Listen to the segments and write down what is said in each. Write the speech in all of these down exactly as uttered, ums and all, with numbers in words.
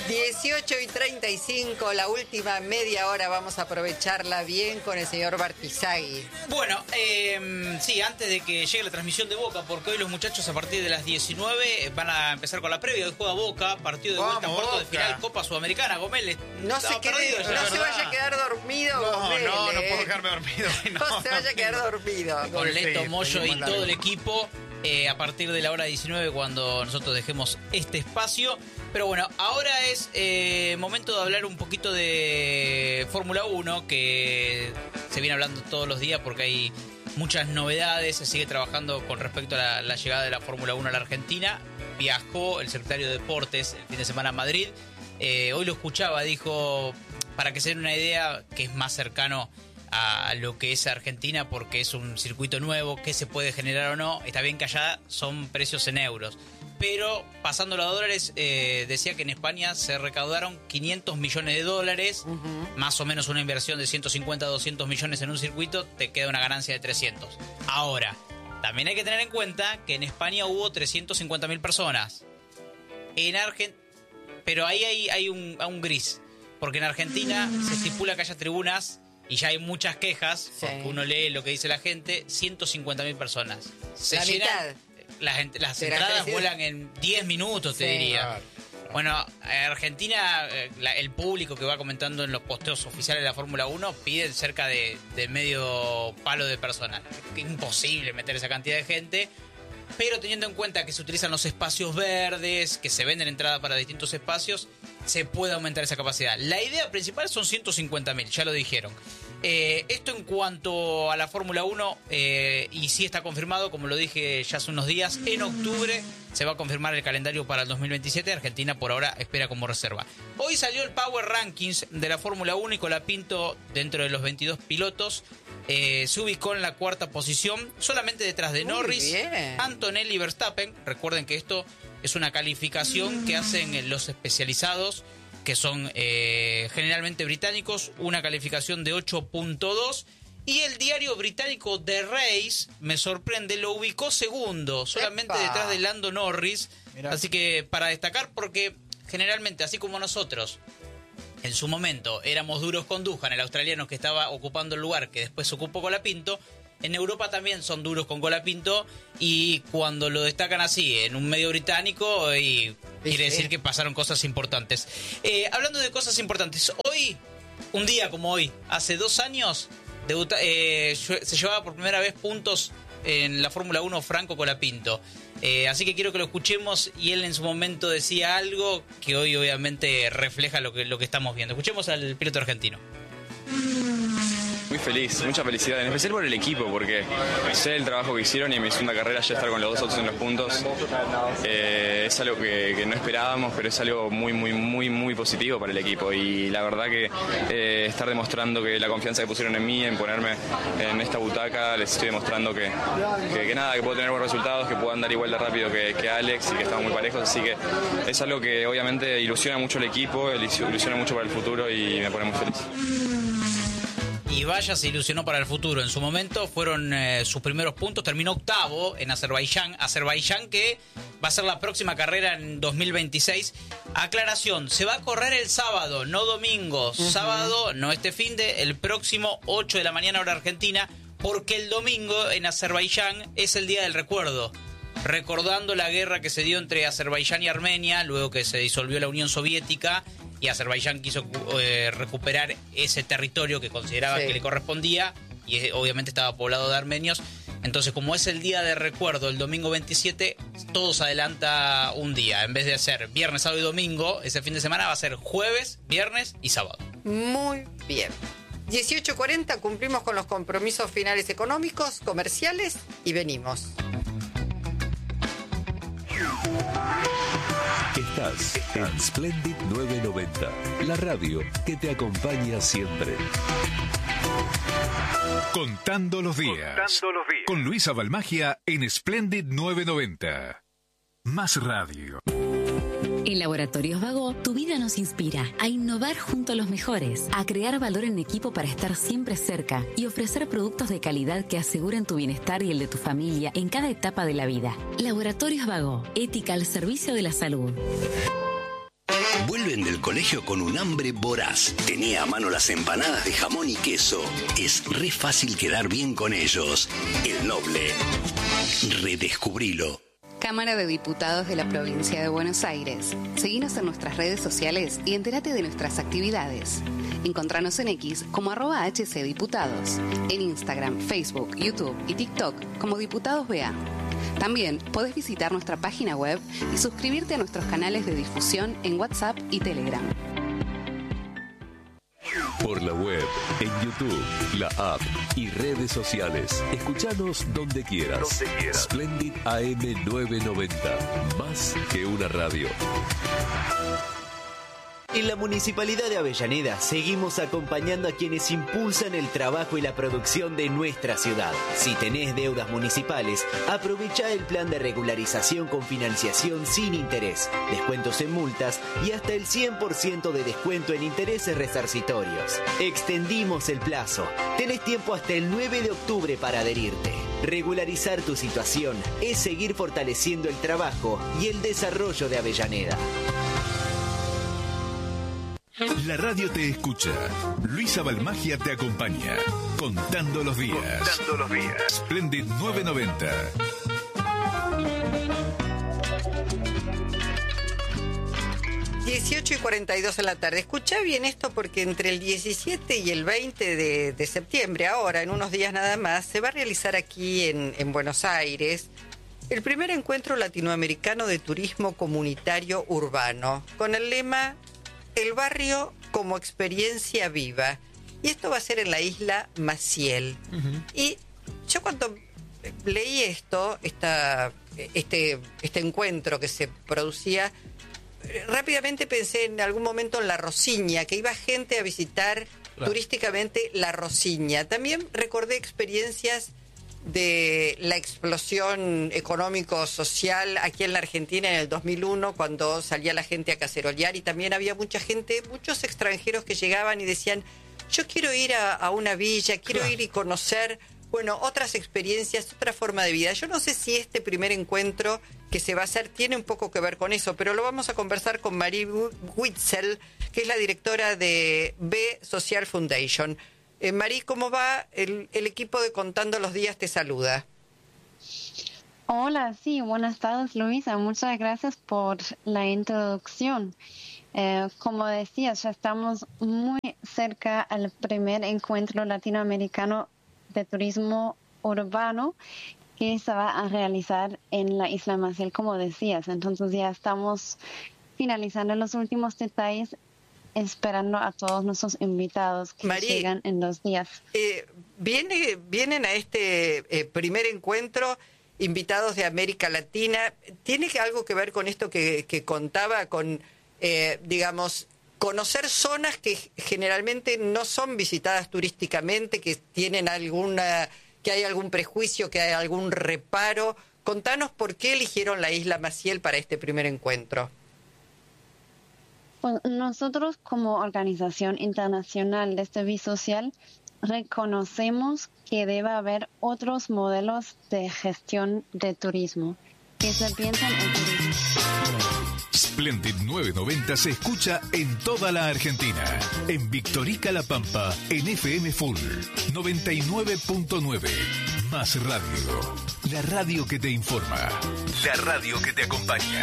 dieciocho y treinta y cinco, la última media hora vamos a aprovecharla bien con el señor Bartizagui. Bueno, eh, sí, antes de que llegue la transmisión de Boca, porque hoy los muchachos a partir de las diecinueve van a empezar con la previa. Hoy juega Boca, partido de vuelta en cuarto de final, Copa Sudamericana. Gómez no se, quede, perdido, no se vaya a quedar dormido. No, Gómez, no, no eh. puedo quedarme dormido. No, no se vaya a quedar dormido. Con Leto, Sí, Moyo y largo. todo el equipo. Eh, a partir de la hora diecinueve cuando nosotros dejemos este espacio. Pero bueno, ahora es eh, momento de hablar un poquito de Fórmula uno, que se viene hablando todos los días porque hay muchas novedades. Se sigue trabajando con respecto a la, la llegada de la Fórmula uno a la Argentina. Viajó el secretario de Deportes el fin de semana a Madrid. Eh, hoy lo escuchaba, dijo, para que se den una idea, que es más cercano a lo que es Argentina porque es un circuito nuevo, qué se puede generar o no. Está bien que allá son precios en euros, pero pasándolo a dólares, eh, decía que en España se recaudaron quinientos millones de dólares, uh-huh. más o menos una inversión de ciento cincuenta a doscientos millones en un circuito, te queda una ganancia de trescientos. Ahora, también hay que tener en cuenta que en España hubo trescientas cincuenta mil personas. En Argentina, pero ahí hay, hay un, un gris, porque en Argentina se estipula que haya tribunas. Y ya hay muchas quejas, sí. porque uno lee lo que dice la gente, ciento cincuenta mil personas. Se la llenan, mitad. Las, las entradas vuelan en diez minutos, te sí. diría. Claro. Bueno, Argentina, la, el público que va comentando en los posteos oficiales de la Fórmula uno pide cerca de, de medio palo de personas. Es imposible meter esa cantidad de gente. Pero teniendo en cuenta que se utilizan los espacios verdes, que se venden entradas para distintos espacios, se puede aumentar esa capacidad. La idea principal son ciento cincuenta mil, ya lo dijeron. Eh, esto en cuanto a la Fórmula uno, eh, y sí está confirmado, como lo dije ya hace unos días, en octubre se va a confirmar el calendario para el dos mil veintisiete. Argentina por ahora espera como reserva. Hoy salió el Power Rankings de la Fórmula uno y Colapinto, dentro de los veintidós pilotos, eh, se ubicó en la cuarta posición, solamente detrás de Muy Norris, bien. Antonelli y Verstappen. Recuerden que esto es una calificación que hacen los especializados, que son eh, generalmente británicos, una calificación de ocho punto dos. Y el diario británico The Race, me sorprende, lo ubicó segundo, solamente ¡Epa! Detrás de Lando Norris. Mirá. Así que para destacar, porque generalmente, así como nosotros, en su momento éramos duros con Duhan, el australiano que estaba ocupando el lugar que después ocupó Colapinto, en Europa también son duros con Colapinto, y cuando lo destacan así en un medio británico, y quiere decir que pasaron cosas importantes. Eh, hablando de cosas importantes, hoy, un día como hoy, hace dos años, debuta, eh, se llevaba por primera vez puntos en la Fórmula uno Franco Colapinto. Eh, así que quiero que lo escuchemos, y él en su momento decía algo que hoy obviamente refleja lo que, lo que estamos viendo. Escuchemos al piloto argentino. Muy feliz, mucha felicidad, en especial por el equipo, porque sé el trabajo que hicieron, y en mi segunda carrera ya estar con los dos autos en los puntos eh, es algo que, que no esperábamos, pero es algo muy, muy, muy, muy positivo para el equipo. Y la verdad que eh, estar demostrando que la confianza que pusieron en mí, en ponerme en esta butaca, les estoy demostrando que, que, que nada, que puedo tener buenos resultados, que puedo andar igual de rápido que, que Alex, y que estamos muy parejos. Así que es algo que obviamente ilusiona mucho al equipo, ilusiona mucho para el futuro, y me pone muy feliz. Y vaya, se ilusionó para el futuro. En su momento fueron eh, sus primeros puntos. Terminó octavo en Azerbaiyán. Azerbaiyán que va a ser la próxima carrera en dos mil veintiséis. Aclaración, se va a correr el sábado, no domingo. Uh-huh. Sábado, no este finde, el próximo ocho de la mañana hora argentina. Porque el domingo en Azerbaiyán es el Día del Recuerdo. Recordando la guerra que se dio entre Azerbaiyán y Armenia, luego que se disolvió la Unión Soviética. Y Azerbaiyán quiso eh, recuperar ese territorio que consideraba sí. que le correspondía, y eh, obviamente estaba poblado de armenios. Entonces, como es el día de recuerdo, el domingo veintisiete, todo se adelanta un día. En vez de hacer viernes, sábado y domingo, ese fin de semana va a ser jueves, viernes y sábado. Muy bien. dieciocho cuarenta, cumplimos con los compromisos finales económicos, comerciales, y venimos. Estás en Splendid novecientos noventa, la radio que te acompaña siempre. Contando los días. Contando los días. Con Luisa Balmagia en Splendid novecientos noventa. Más radio. En Laboratorios Vago, tu vida nos inspira a innovar junto a los mejores, a crear valor en equipo para estar siempre cerca y ofrecer productos de calidad que aseguren tu bienestar y el de tu familia en cada etapa de la vida. Laboratorios Vago, ética al servicio de la salud. Vuelven del colegio con un hambre voraz. Tenía a mano las empanadas de jamón y queso. Es re fácil quedar bien con ellos. El Noble. Redescubrilo. Cámara de Diputados de la Provincia de Buenos Aires. Seguinos en nuestras redes sociales y entérate de nuestras actividades. Encontranos en X como arroba hcdiputados. En Instagram, Facebook, YouTube y TikTok como Diputados B A. También podés visitar nuestra página web y suscribirte a nuestros canales de difusión en WhatsApp y Telegram. Por la web, en YouTube, la app y redes sociales. Escuchanos donde quieras. Donde quieras. Splendid A M novecientos noventa. Más que una radio. En la Municipalidad de Avellaneda seguimos acompañando a quienes impulsan el trabajo y la producción de nuestra ciudad. Si tenés deudas municipales, aprovecha el plan de regularización con financiación sin interés, descuentos en multas y hasta el cien por ciento de descuento en intereses resarcitorios. Extendimos el plazo. Tenés tiempo hasta el nueve de octubre para adherirte. Regularizar tu situación es seguir fortaleciendo el trabajo y el desarrollo de Avellaneda. La radio te escucha. Luisa Balmagia te acompaña. Contando los días. Contando los días. Splendid novecientos noventa. dieciocho y cuarenta y dos en la tarde. Escuchá bien esto porque entre el diecisiete y el veinte de, de septiembre, ahora en unos días nada más, se va a realizar aquí en, en Buenos Aires el primer encuentro latinoamericano de turismo comunitario urbano, con el lema El barrio como experiencia viva. Y esto va a ser en la isla Maciel. Uh-huh. Y yo cuando leí esto, esta, este, este encuentro que se producía, rápidamente pensé en algún momento en La Rosiña, que iba gente a visitar claro. turísticamente La Rosiña. También recordé experiencias de la explosión económico-social aquí en la Argentina en el dos mil uno, cuando salía la gente a cacerolear, y también había mucha gente, muchos extranjeros que llegaban y decían, yo quiero ir a, a una villa, quiero claro. ir y conocer, bueno, otras experiencias, otra forma de vida. Yo no sé si este primer encuentro que se va a hacer tiene un poco que ver con eso, pero lo vamos a conversar con Marie Witzel, que es la directora de B Social Foundation. Eh, Marí, ¿cómo va? El, el equipo de Contando los Días te saluda. Hola, sí, buenas tardes, Luisa. Muchas gracias por la introducción. Eh, como decías, ya estamos muy cerca al primer encuentro latinoamericano de turismo urbano que se va a realizar en la Isla Maciel, como decías. Entonces ya estamos finalizando los últimos detalles, esperando a todos nuestros invitados que Marí, llegan en dos días. Eh, viene, vienen a este eh, primer encuentro invitados de América Latina. ¿Tiene algo que ver con esto que, que contaba, con, eh, digamos, conocer zonas que generalmente no son visitadas turísticamente, que tienen alguna, que hay algún prejuicio, que hay algún reparo? Contanos por qué eligieron la Isla Maciel para este primer encuentro. Pues nosotros, como organización internacional de este Bisocial, reconocemos que debe haber otros modelos de gestión de turismo, que se piensan en turismo. Splendid novecientos noventa se escucha en toda la Argentina. En Victorica La Pampa, en F M Full noventa y nueve punto nueve. Más radio. La radio que te informa. La radio que te acompaña.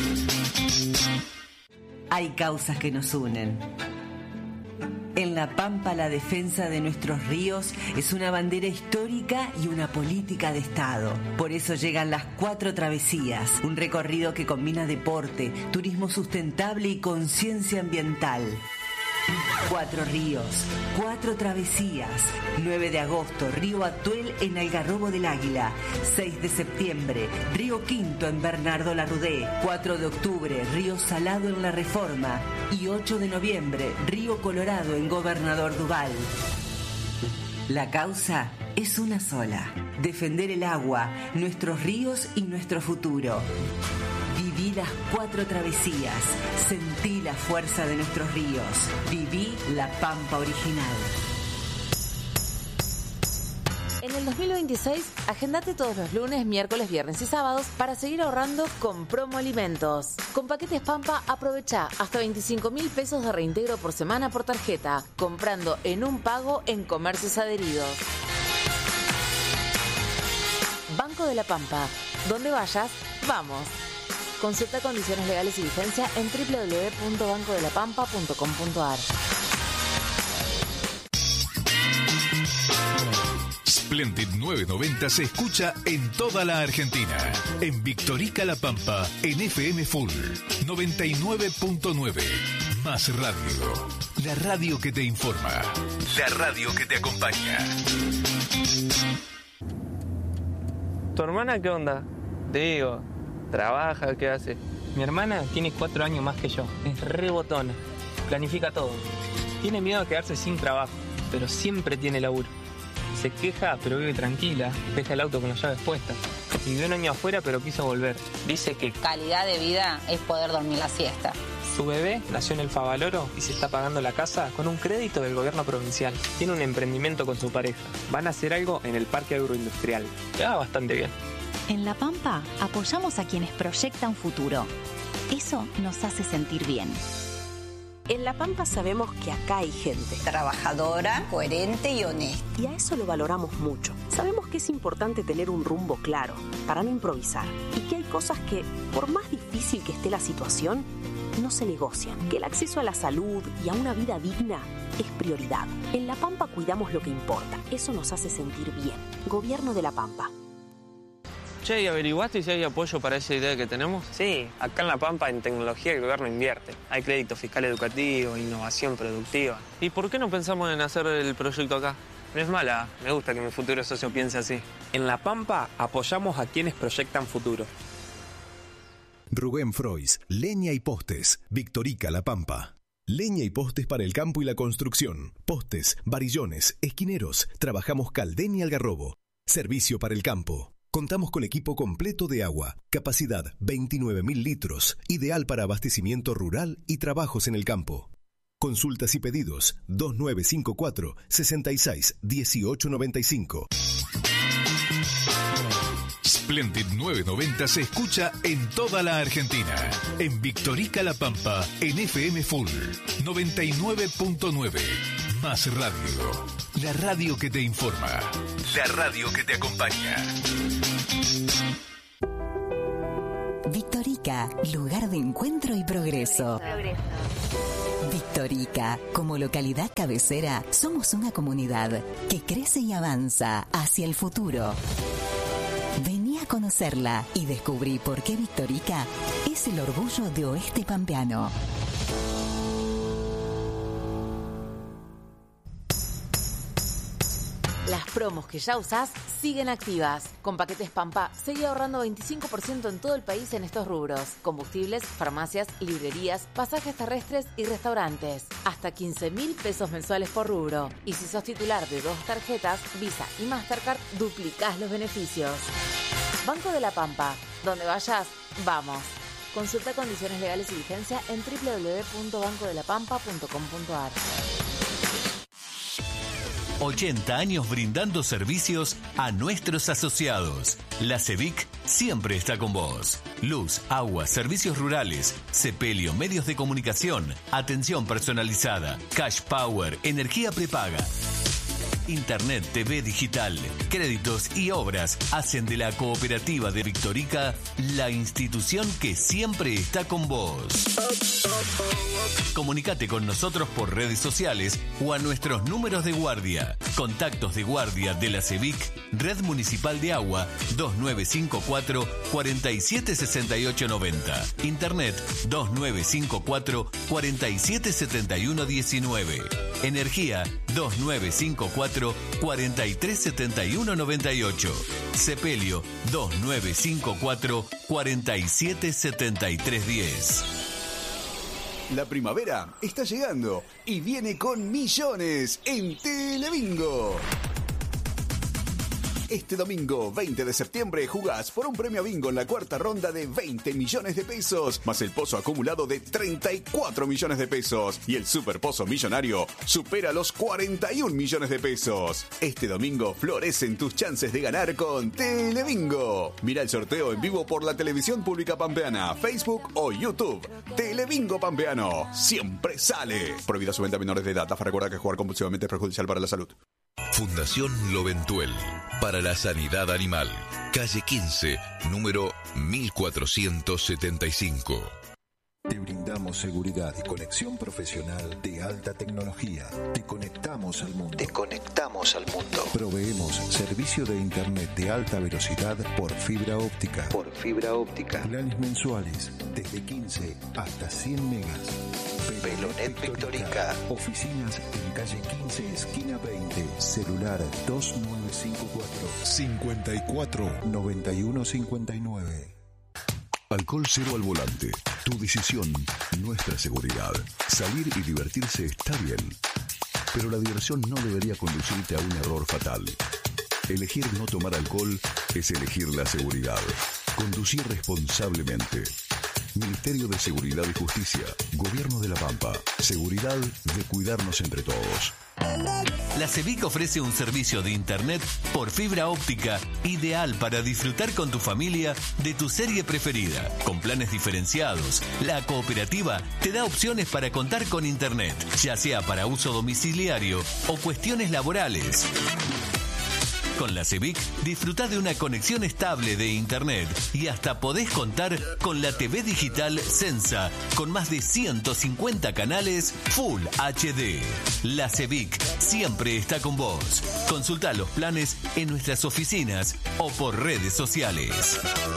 Hay causas que nos unen. En La Pampa, la defensa de nuestros ríos es una bandera histórica y una política de Estado. Por eso llegan las Cuatro Travesías, un recorrido que combina deporte, turismo sustentable y conciencia ambiental. Cuatro ríos, cuatro travesías. nueve de agosto, Río Atuel en Algarrobo del Águila. seis de septiembre, Río Quinto en Bernardo Larrudé. cuatro de octubre, Río Salado en La Reforma. Y ocho de noviembre, Río Colorado en Gobernador Duval. La causa es una sola: defender el agua, nuestros ríos y nuestro futuro. Viví las cuatro travesías, sentí la fuerza de nuestros ríos, viví la Pampa original. En el dos mil veintiséis, agendate todos los lunes, miércoles, viernes y sábados para seguir ahorrando con Promo Alimentos. Con Paquetes Pampa, aprovecha hasta veinticinco mil pesos de reintegro por semana por tarjeta, comprando en un pago en comercios adheridos. Banco de la Pampa. Donde vayas, vamos. Consulta condiciones legales y vigencia en doble u doble u doble u punto banco de la pampa punto com punto a r. Splendid novecientos noventa se escucha en toda la Argentina. En Victorica La Pampa, en F M Full noventa y nueve punto nueve. Más radio. La radio que te informa. La radio que te acompaña. ¿Tu hermana qué onda? Te digo, ¿trabaja? ¿Qué hace? Mi hermana tiene cuatro años más que yo. Es re botona. Planifica todo. Tiene miedo de quedarse sin trabajo, pero siempre tiene laburo. Se queja, pero vive tranquila. Deja el auto con las llaves puestas. Vivió un año afuera, pero quiso volver. Dice que calidad de vida es poder dormir la siesta. Su bebé nació en el Favaloro y se está pagando la casa con un crédito del gobierno provincial. Tiene un emprendimiento con su pareja. Van a hacer algo en el parque agroindustrial. Le va bastante bien. En La Pampa apoyamos a quienes proyectan futuro. Eso nos hace sentir bien. En La Pampa sabemos que acá hay gente trabajadora, coherente y honesta. Y a eso lo valoramos mucho. Sabemos que es importante tener un rumbo claro para no improvisar. Y que hay cosas que, por más difícil que esté la situación, no se negocian. Que el acceso a la salud y a una vida digna es prioridad. En La Pampa cuidamos lo que importa. Eso nos hace sentir bien. Gobierno de La Pampa. Che, ¿y averiguaste si hay apoyo para esa idea que tenemos? Sí, acá en La Pampa en tecnología el gobierno invierte. Hay crédito fiscal educativo, innovación productiva. ¿Y por qué no pensamos en hacer el proyecto acá? No es mala, me gusta que mi futuro socio piense así. En La Pampa apoyamos a quienes proyectan futuro. Rubén Frois, Leña y Postes, Victorica La Pampa. Leña y postes para el campo y la construcción. Postes, varillones, esquineros. Trabajamos Caldén y Algarrobo. Servicio para el campo. Contamos con equipo completo de agua, capacidad veintinueve mil litros, ideal para abastecimiento rural y trabajos en el campo. Consultas y pedidos dos nueve cinco cuatro, seis seis uno ocho nueve cinco. Splendid novecientos noventa se escucha en toda la Argentina. En Victorica La Pampa, en F M Full noventa y nueve punto nueve. Más radio. La radio que te informa. La radio que te acompaña. Victorica, lugar de encuentro y progreso. Victorica, como localidad cabecera, somos una comunidad que crece y avanza hacia el futuro. Vení a conocerla y descubrí por qué Victorica es el orgullo de Oeste Pampeano. Las promos que ya usás siguen activas. Con Paquetes Pampa, seguí ahorrando veinticinco por ciento en todo el país en estos rubros. Combustibles, farmacias, librerías, pasajes terrestres y restaurantes. Hasta quince mil pesos mensuales por rubro. Y si sos titular de dos tarjetas, Visa y Mastercard, duplicás los beneficios. Banco de la Pampa. Donde vayas, vamos. Consulta condiciones legales y vigencia en doble u doble u doble u punto banco de la pampa punto com punto a r. ochenta años brindando servicios a nuestros asociados. La CEVIC siempre está con vos. Luz, agua, servicios rurales, sepelio, medios de comunicación, atención personalizada, cash power, energía prepaga. Internet, T V digital, créditos y obras hacen de la cooperativa de Victorica la institución que siempre está con vos. Comunicate con nosotros por redes sociales o a nuestros números de guardia. Contactos de guardia de la CEVIC, Red Municipal de Agua dos nueve cinco cuatro, cuatro siete seis ocho nueve cero. Internet dos nueve cinco cuatro, cuatro siete siete uno uno nueve. Energía dos nueve cinco cuatro, cuatro tres siete uno nueve ocho. Sepelio dos nueve cinco cuatro, cuatro siete siete tres uno cero. La primavera está llegando y viene con millones en Telebingo. Este domingo veinte de septiembre jugás por un premio bingo en la cuarta ronda de veinte millones de pesos, más el pozo acumulado de treinta y cuatro millones de pesos. Y el super pozo millonario supera los cuarenta y un millones de pesos. Este domingo florecen tus chances de ganar con Telebingo. Mira el sorteo en vivo por la televisión pública pampeana, Facebook o YouTube. Telebingo Pampeano, siempre sale. Prohibida su venta a menores de edad. AFA recuerda que jugar compulsivamente es perjudicial para la salud. Fundación Loventuel, para la sanidad animal. Calle quince, número mil cuatrocientos setenta y cinco. Te brindamos seguridad y conexión profesional de alta tecnología. Te conectamos al mundo. Te conectamos al mundo. Proveemos servicio de internet de alta velocidad por fibra óptica. Por fibra óptica. Planes mensuales desde quince hasta cien megas. Pelonet Victorica. Oficinas en calle quince, esquina veinte. Celular dos nueve cinco cuatro, cincuenta y cuatro, noventa y uno cincuenta y nueve. Alcohol cero al volante. Tu decisión, nuestra seguridad. Salir y divertirse está bien, pero la diversión no debería conducirte a un error fatal. Elegir no tomar alcohol es elegir la seguridad. Conducir responsablemente. Ministerio de Seguridad y Justicia. Gobierno de La Pampa. Seguridad de cuidarnos entre todos. La CEVIC ofrece un servicio de internet por fibra óptica ideal para disfrutar con tu familia de tu serie preferida. Con planes diferenciados, la cooperativa te da opciones para contar con internet, ya sea para uso domiciliario o cuestiones laborales. Con la CEVIC disfruta de una conexión estable de internet y hasta podés contar con la T V digital Sensa con más de ciento cincuenta canales Full H D. La CEVIC siempre está con vos. Consulta los planes en nuestras oficinas o por redes sociales.